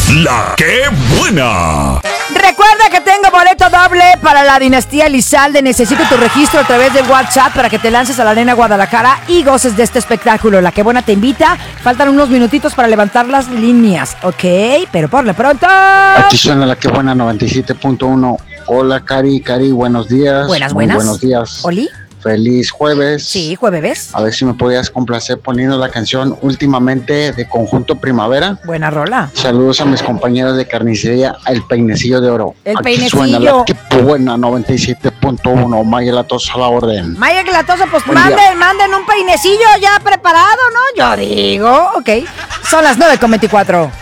La que buena. Recuerda que tengo boleto doble para la dinastía Elizalde. Necesito tu registro a través del WhatsApp para que te lances a la Arena Guadalajara y goces de este espectáculo. La que buena te invita. Faltan unos minutitos para levantar las líneas, ¿ok? Pero por lo pronto... Aquí suena la que buena 97.1. Hola, Cari, buenos días. Buenas. Buenos días. ¿Oli? Feliz jueves. Sí, jueves. A ver si me podías complacer poniendo la canción últimamente de Conjunto Primavera. Buena rola. Saludos a mis compañeros de carnicería El Peinecillo de Oro. El Aquí Peinecillo. suena la que buena 97.1. Maya Latosa a la orden. Maya Glatosa, pues Buen día. manden un peinecillo ya preparado, ¿no? Yo digo, ok. Son las 9:24.